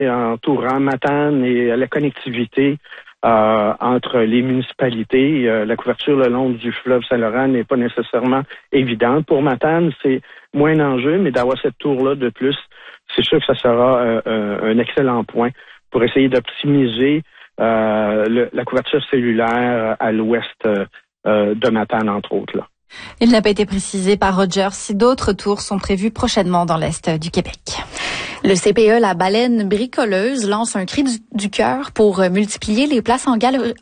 entourant Matane et la connectivité entre les municipalités. La couverture le long du fleuve Saint-Laurent n'est pas nécessairement évidente. Pour Matane, c'est moins un enjeu, mais d'avoir cette tour-là de plus, c'est sûr que ça sera un excellent point pour essayer d'optimiser la couverture cellulaire à l'ouest de Matane, entre autres, là. Il n'a pas été précisé par Rogers si d'autres tours sont prévues prochainement dans l'est du Québec. Le CPE, la baleine bricoleuse, lance un cri du cœur pour multiplier les places en garderie,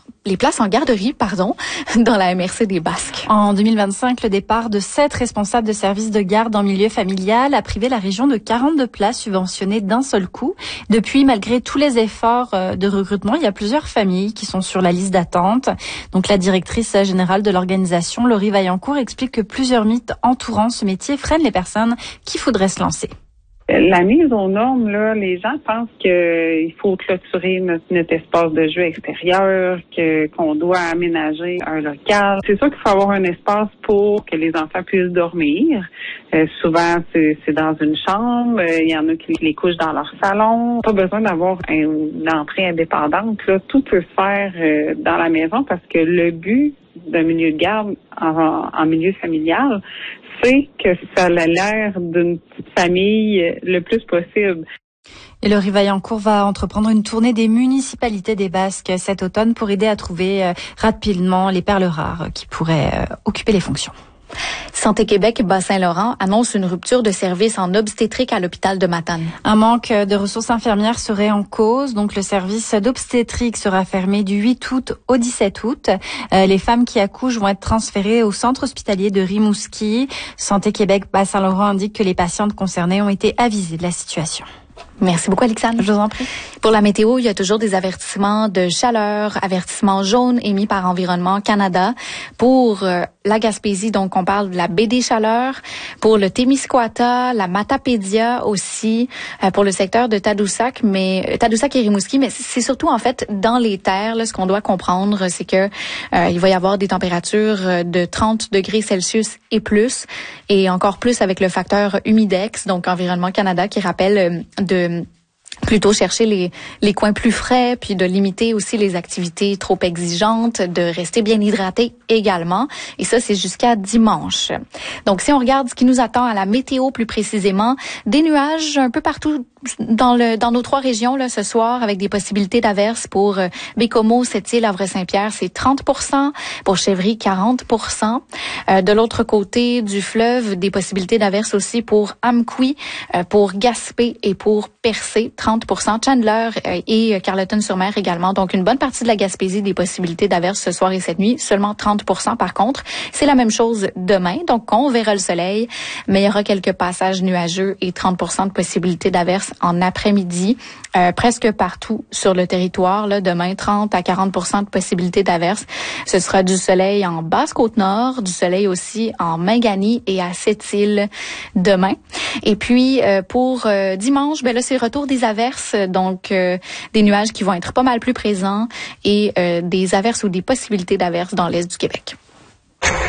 dans la MRC des Basques. En 2025, le départ de 7 responsables de services de garde en milieu familial a privé la région de 42 places subventionnées d'un seul coup. Depuis, malgré tous les efforts de recrutement, il y a plusieurs familles qui sont sur la liste d'attente. Donc, la directrice générale de l'organisation, Laurie Vaillancourt, explique que plusieurs mythes entourant ce métier freinent les personnes qui voudraient se lancer. La mise aux normes, là, les gens pensent qu'il faut clôturer notre espace de jeu extérieur, qu'on doit aménager un local. C'est sûr qu'il faut avoir un espace pour que les enfants puissent dormir. Souvent, c'est dans une chambre. Il y en a qui les couchent dans leur salon. Pas besoin d'avoir une entrée indépendante. Là, tout peut se faire dans la maison parce que le but d'un milieu de garde en milieu familial, c'est que ça a l'air d'une petite famille le plus possible. Et Laurie Vaillancourt va entreprendre une tournée des municipalités des Basques cet automne pour aider à trouver rapidement les perles rares qui pourraient occuper les fonctions. Santé Québec Bas-Saint-Laurent annonce une rupture de service en obstétrique à l'hôpital de Matane. Un manque de ressources infirmières serait en cause. Donc, le service d'obstétrique sera fermé du 8 août au 17 août. Les femmes qui accouchent vont être transférées au centre hospitalier de Rimouski. Santé Québec Bas-Saint-Laurent indique que les patientes concernées ont été avisées de la situation. Merci beaucoup, Alexandre. Je vous en prie. Pour la météo, il y a toujours des avertissements de chaleur, avertissements jaunes émis par Environnement Canada. Pour la Gaspésie, donc on parle de la baie des Chaleurs. Pour le Témiscouata, la Matapédia aussi. Pour le secteur de Tadoussac et Rimouski. Mais c'est surtout, en fait, dans les terres, là, ce qu'on doit comprendre, c'est que il va y avoir des températures de 30 degrés Celsius et plus. Et encore plus avec le facteur humidex, donc Environnement Canada qui rappelle de plutôt chercher les coins plus frais, puis de limiter aussi les activités trop exigeantes, de rester bien hydraté également. Et ça, c'est jusqu'à dimanche. Donc, si on regarde ce qui nous attend à la météo plus précisément, des nuages un peu partout dans nos 3 régions là ce soir, avec des possibilités d'averses pour Bécomo, Sept-Îles, Havre-Saint-Pierre, c'est 30%, pour Chevry 40%. De l'autre côté du fleuve, des possibilités d'averses aussi pour Amqui, pour Gaspé et pour Percé, 30%. Chandler et Carleton-sur-Mer également. Donc une bonne partie de la Gaspésie, des possibilités d'averses ce soir et cette nuit, seulement 30% par contre. C'est la même chose demain, donc on verra le soleil, mais il y aura quelques passages nuageux et 30% de possibilités d'averses en après-midi, presque partout sur le territoire. Là, demain, 30 à 40% de possibilités d'averses. Ce sera du soleil en Basse-Côte-Nord, du soleil aussi en Mingani et à Sept-Îles demain. Et puis, pour dimanche, là, c'est le retour des averses, donc des nuages qui vont être pas mal plus présents et des averses ou des possibilités d'averses dans l'est du Québec.